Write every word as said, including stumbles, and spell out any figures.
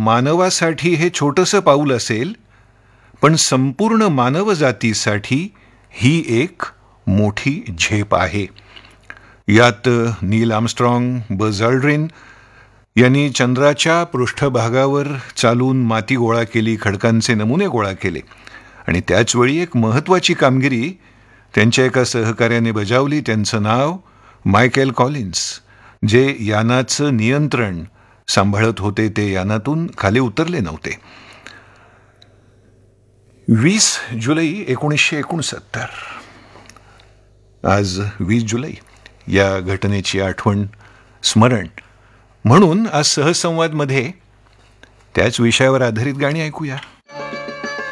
मानवासाठी हे छोटंसं पाऊल असेल, पण संपूर्ण मानवजातीसाठी ही एक मोठी झेप आहे. यात नील आर्मस्ट्रॉंग, बझ ऑल्ड्रिन यांनी चंद्राच्या पृष्ठभागावर चालून माती गोळा केली, खडकांचे नमुने गोळा केले आणि त्याचवेळी एक महत्त्वाची कामगिरी त्यांच्या एका सहकार्याने बजावली. त्यांचं नाव मायकेल कॉलिन्स, जे यानाचं नियंत्रण सांभाळत होते. ते यानातून खाली उतरले नव्हते. वीस जुलै एकोणीसशे एकोणसत्तर, आज वीस जुलै, या घटनेची आठवण, स्मरण म्हणून आज सहजसंवादमध्ये त्याच विषयावर आधारित गाणी ऐकूया.